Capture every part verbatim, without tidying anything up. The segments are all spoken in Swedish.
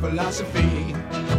philosophy.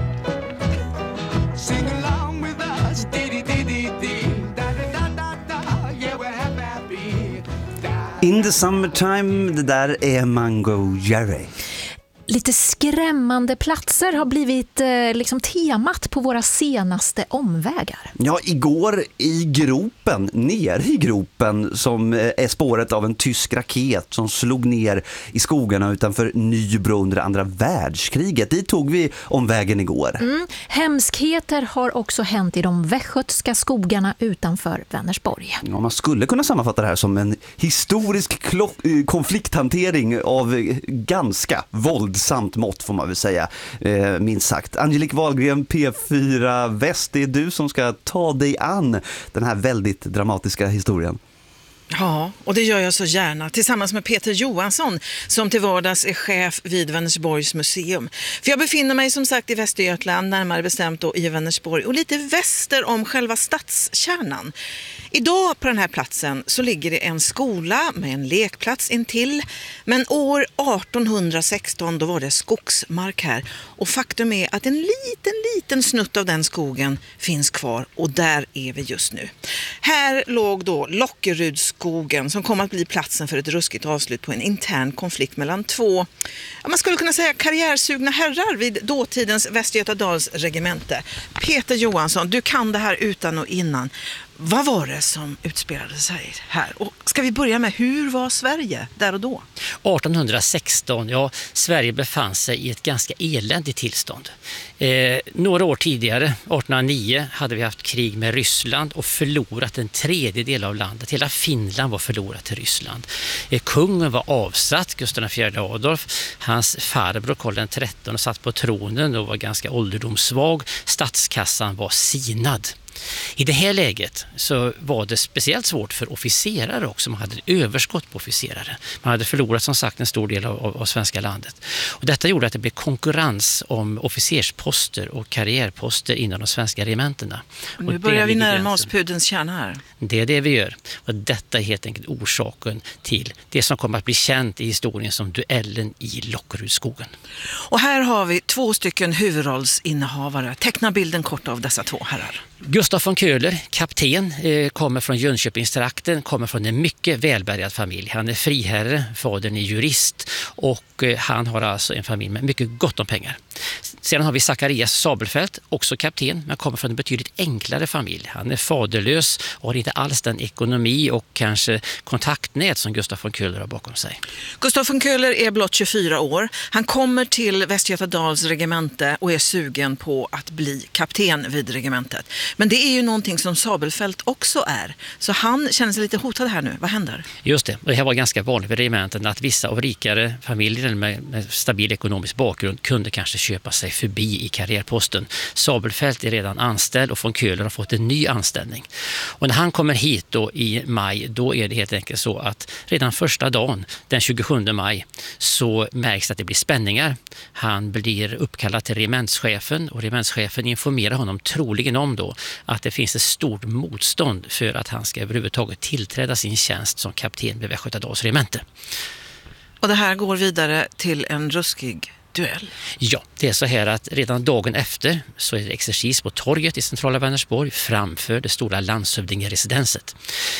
Sing along with us, dee-dee-dee-dee-dee, da-da-da-da-da, yeah we're happy, happy. Da- In the summertime, det där är Mango Jerry. Lite skrämmande platser har blivit eh, liksom temat på våra senaste omvägar. Ja, igår i gropen, ner i gropen som är spåret av en tysk raket som slog ner i skogarna utanför Nybro under andra världskriget. Dit tog vi omvägen igår. Mm. Hemskheter har också hänt i de västgötska skogarna utanför Vänersborg. Ja, man skulle kunna sammanfatta det här som en historisk klo- konflikthantering av ganska våld samt mått får man väl säga, eh, minst sagt. Angelique Wahlgren, P fyra Väst, det är du som ska ta dig an den här väldigt dramatiska historien. Ja, och det gör jag så gärna tillsammans med Peter Johansson som till vardags är chef vid Vänersborgs museum. För jag befinner mig som sagt i Västergötland, närmare bestämt då i Vänersborg och lite väster om själva stadskärnan. Idag på den här platsen så ligger det en skola med en lekplats intill, men år arton sexton då var det skogsmark här och faktum är att en liten liten snutt av den skogen finns kvar och där är vi just nu. Här låg då Lockerudsskogen som kom att bli platsen för ett ruskigt avslut på en intern konflikt mellan två, ja, man skulle kunna säga karriärsugna herrar vid dåtidens Västergötadals regemente. Peter Johansson, du kan det här utan och innan. Vad var det som utspelade sig här? Och ska vi börja med, hur var Sverige där och då? arton sexton, ja, Sverige befann sig i ett ganska eländigt tillstånd. Eh, några år tidigare, arton nio, hade vi haft krig med Ryssland och förlorat en tredjedel av landet. Hela Finland var förlorat till Ryssland. Eh, kungen var avsatt, Gustav den fjärde Adolf. Hans farbror Karl den trettonde satt på tronen och var ganska ålderdomssvag. Statskassan var sinad. I det här läget så var det speciellt svårt för officerare också. Man hade överskott på officerare. Man hade förlorat som sagt en stor del av, av svenska landet. Och detta gjorde att det blev konkurrens om officersposter och karriärposter inom de svenska regementena. Och nu börjar vi närma oss pudelns kärna här. Det är det vi gör. Och detta är helt enkelt orsaken till det som kommer att bli känt i historien som duellen i Lockerudsskogen. Och här har vi två stycken huvudrollsinnehavare. Teckna bilden kort av dessa två herrar. Gustav von Köhler, kapten, eh, kommer från Jönköpingstrakten, kommer från en mycket välbärgad familj. Han är friherre, fadern är jurist och eh, han har alltså en familj med mycket gott om pengar. Sedan har vi Zacharias Sabelfelt, också kapten, men kommer från en betydligt enklare familj. Han är faderlös och har inte alls den ekonomi och kanske kontaktnät som Gustav von Köhler har bakom sig. Gustav von Köhler är blott tjugofyra år. Han kommer till Västergötadals regemente och är sugen på att bli kapten vid regementet. Men det är ju någonting som Sabelfelt också är. Så han känner sig lite hotad här nu. Vad händer? Just det. Det här var ganska vanligt vid regementen att vissa av rikare familjer med, med stabil ekonomisk bakgrund kunde kanske köpa sig förbi i karriärposten. Sabelfelt är redan anställd och von Köhler har fått en ny anställning. Och när han kommer hit då i maj, då är det helt enkelt så att redan första dagen, den tjugosjunde maj, så märks att det blir spänningar. Han blir uppkallad till regementschefen och regementschefen informerar honom troligen om då att det finns ett stort motstånd för att han ska överhuvudtaget tillträda sin tjänst som kapten vid Västgötadals regemente. Och det här går vidare till en ruskig duell. Ja, det är så här att redan dagen efter så är det exercis på torget i centrala Vänersborg framför det stora landshövdingeresidenset.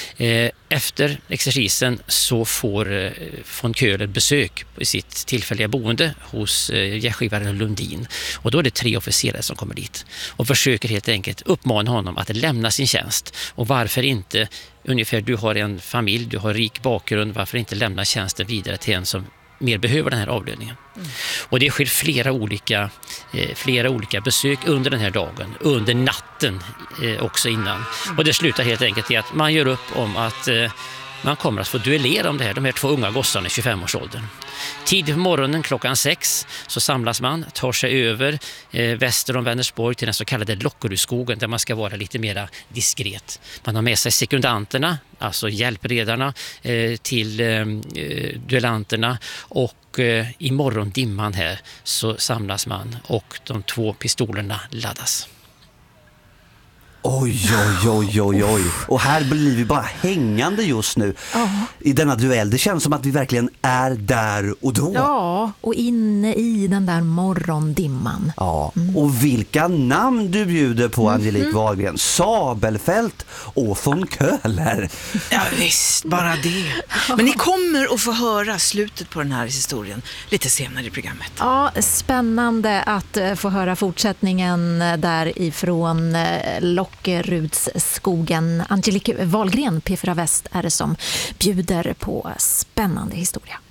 Efter exercisen så får von Köhler besök i sitt tillfälliga boende hos gästgivaren Lundin. Och då är det tre officerare som kommer dit och försöker helt enkelt uppmana honom att lämna sin tjänst. Och varför inte, ungefär du har en familj, du har rik bakgrund, varför inte lämna tjänsten vidare till en som mer behöver den här avlöningen. Mm. Och det sker flera olika, eh, flera olika besök under den här dagen, under natten eh, också innan. Mm. Och det slutar helt enkelt i att man gör upp om att eh, man kommer att få duellera om det här, de här två unga gossarna i tjugofemårsåldern. Tidigt på morgonen klockan sex så samlas man, tar sig över eh, väster om Vänersborg till den så kallade Lockerudsskogen där man ska vara lite mer diskret. Man har med sig sekundanterna, alltså hjälpredarna eh, till eh, duellanterna och eh, i morgondimman här så samlas man och de två pistolerna laddas. Oj, oj, oj, oj, oj. Och här blir vi bara hängande just nu oh. i denna duell. Det känns som att vi verkligen är där och då. Ja, och inne i den där morgondimman. Ja, mm. och vilka namn du bjuder på, Angelique mm. Wahlgren. Sabelfält och von Köhler. Ja visst, bara det. Men ni kommer att få höra slutet på den här historien lite senare i programmet. Ja, spännande att få höra fortsättningen därifrån Lockerudsskogen. Angelique Wahlgren, P fyra Väst, är det som bjuder på spännande historia.